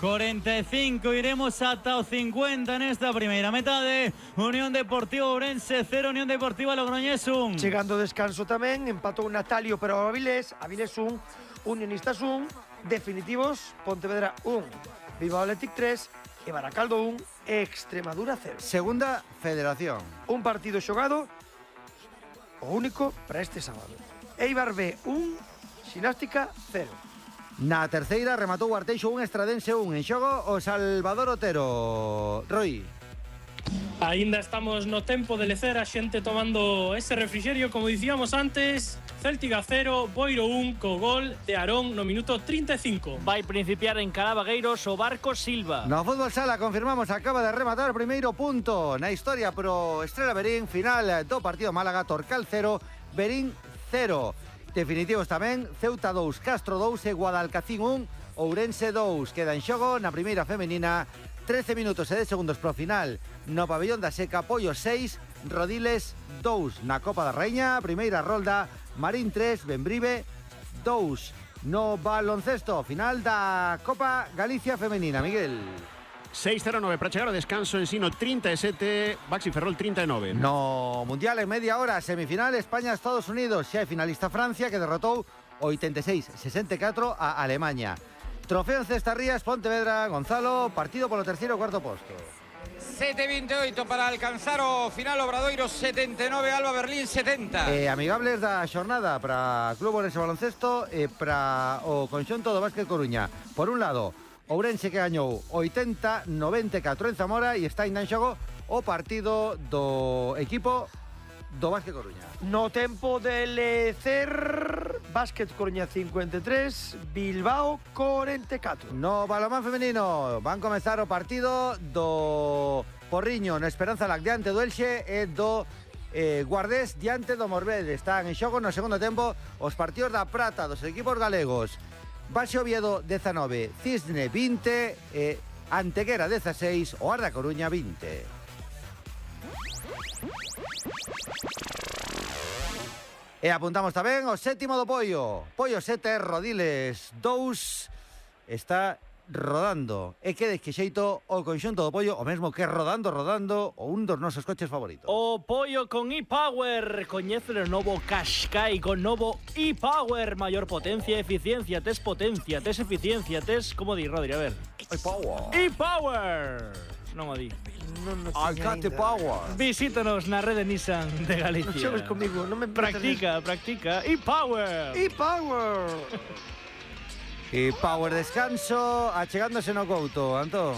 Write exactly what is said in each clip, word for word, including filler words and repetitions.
cuarenta y cinco, iremos ata o cincuenta nesta primeira metade. Unión Deportiva Ourense cero, Unión Deportiva Logroñés un. Chegando o descanso tamén, empatou Natalio pero a Avilés, Avilés un, Unionistas un, definitivos Pontevedra un, Bilbao Athletic tres e Baracaldo un, Extremadura cero. Segunda Federación. Un partido xogado, o único para este sábado. Eibar B un, Ximnástica cero. Na terceira rematou o Arteixo un, Estradense un. En xogo o Salvador Otero. Roi. Ainda estamos no tempo de lecer, a xente tomando ese refrigerio, como dicíamos antes. Céltiga cero, Boiro un, co gol de Aarón no minuto trinta e cinco. Vai principiar en Calabagueiros o Barco Silva. No fútbol sala, confirmamos, acaba de rematar o primeiro punto na historia pro Estrela Berín. Final do partido Málaga, Torcal cero, Berín cero. Definitivos tamén, Ceuta dous, Castro dous e Guadalcacín un, Ourense dous. Queda en xogo na primeira femenina, trece minutos e dez segundos pro final. No pabellón da Seca, Pollo seis, Rodiles dous. Na Copa da Raíña, primeira rolda, Marín tres, Bembrive dous. No baloncesto, final da Copa Galicia femenina, Miguel. seis cero nove para chegar ao descanso, Ensino trinta e sete, Baxi Ferrol trinta e nove. No Mundial en media hora, semifinal España-Estados Unidos. Xa é finalista Francia, que derrotou oitenta e seis a sesenta e catro a Alemanha. Trofeo en Cestarrías, Pontevedra, Gonzalo, partido polo terceiro e cuarto posto. sete veintiocho para alcanzar o final Obradoiro setenta e nove, Alba Berlín setenta. Eh, amigables da xornada para Club Ourense Baloncesto e para o conxunto do Básquet Coruña. Por un lado, Ourense, que gañou oitenta a noventa e catro en Zamora e está ainda en xogo o partido do equipo do Básquet Coruña. No tempo de lecer, Básquet Coruña cincuenta e tres, Bilbao cuarenta e catro. No balonmán femenino van comezar o partido do Porriño na Esperanza Lac diante do Elxe e do eh, Guardés diante do Morbede. Están en xogo no segundo tempo os partidos da prata dos equipos galegos. Baxi Oviedo dezanove, Cisne vinte e Antequera dezaseis, o Arda Coruña vinte. E apuntamos tamén o sétimo do Pollo. Pollo sete, Rodiles dous. Está rodando. E que de que xeito o conxunto do Pollo, o mesmo que rodando, rodando, o un dos nosos coches favoritos. O Pollo con e-Power. Coñece o novo Qashqai con novo e-Power. Maior potencia, eficiencia, tes potencia, tes eficiencia, tes... Como di, Rodri? A ver. e-Power. e-Power. Non o di. Non, non Alcate Power. Visítanos na rede Nissan de Galicia. Non xogues comigo, non me Practica, practica. e-Power. e-Power. E Power descanso, achegándose no Couto, Antón.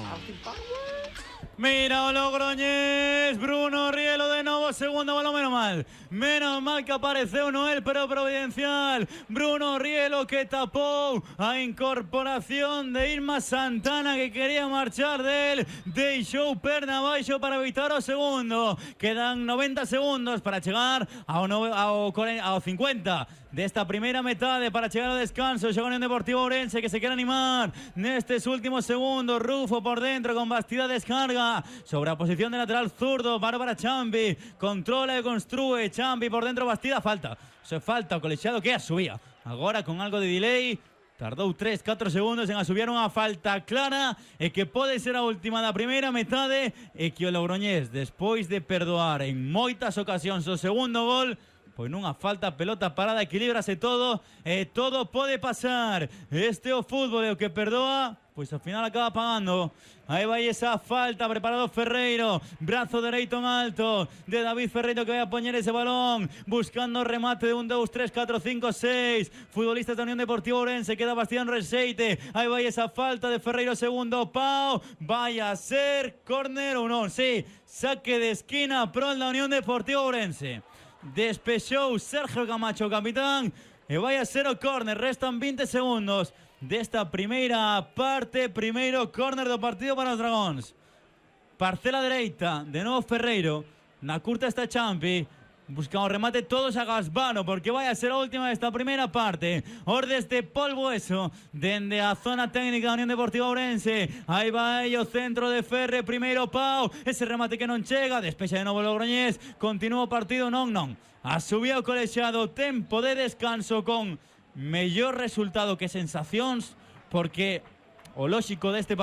Mira o Logroñés, Bruno Rielo de novo, segundo balón, menos mal. Menos mal que apareceu Noel, pero providencial. Bruno Rielo que tapou a incorporación de Irma Santana, que quería marchar del. Deixou perna abaixo para evitar o segundo. Quedan noventa segundos para chegar ao, no, ao, ao cincuenta desta primeira metade, para chegar ao descanso. Xoga Unión Deportiva Ourense, que se quere animar nestes últimos segundos. Rufo por dentro con Bastida, descarga sobre a posición de lateral zurdo. Bárbara Chambi controla e construe. Chambi por dentro, Bastida, falta. Se falta o colexiado que a subía. Agora con algo de delay. Tardou tres, catro segundos en asubiar unha falta clara e que pode ser a última da primeira metade, e que o Logroñés, despois de perdoar en moitas ocasións o segundo gol, pois nunha falta, pelota parada, equilíbrase todo e todo pode pasar. Este é o fútbol, e o que perdoa, pois ao final acaba pagando. Aí vai esa falta, preparado Ferreiro, brazo dereito en alto de David Ferreiro, que vai a poñer ese balón, buscando remate de un, dous, tres, catro, cinco, seis futbolistas da Unión Deportiva Ourense. Queda Bastián Reseite, aí vai esa falta de Ferreiro, segundo pau, vai a ser córner ou non, sí, saque de esquina pro da Unión Deportiva Ourense. Despexou Sergio Camacho, capitán, e vai a ser o córner. Restan vinte segundos desta primeira parte. Primeiro córner do partido para os Dragóns. Parcela dereita, de novo Ferreiro. Na curta está Champi. Busca o remate todos a Gasbano, porque vai a ser a última desta primeira parte. Ordes de polvo eso, dende a zona técnica da Unión Deportiva Ourense. Aí vai o centro de Ferre, primeiro pau, ese remate que non chega, despexa de novo Logroñés. Continúa o partido, non, non. A subía o colexiado, tempo de descanso con mellor resultado que sensacións, porque o lóxico deste partido